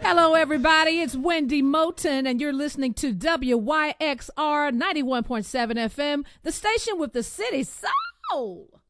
Hello, everybody. It's Wendy Moten, and you're listening to WYXR 91.7 FM, the station with the city soul.